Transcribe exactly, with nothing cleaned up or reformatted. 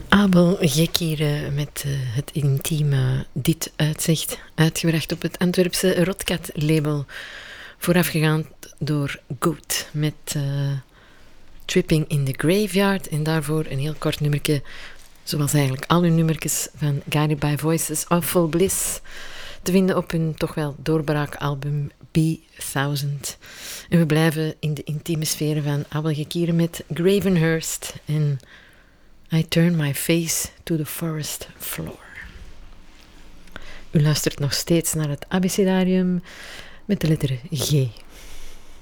Abel Gekieren met uh, het intieme Dit Uitzicht, uitgebracht op het Antwerpse Rotkat-label, voorafgegaan door Goat met uh, Tripping in the Graveyard en daarvoor een heel kort nummerke, zoals eigenlijk al hun nummertjes van Guided by Voices, Awful Bliss, te vinden op hun toch wel doorbraakalbum B duizend. En we blijven in de intieme sfeer van Abel Gekieren met Gravenhurst en I turn my face to the forest floor. U luistert nog steeds naar het abecedarium met de letter G.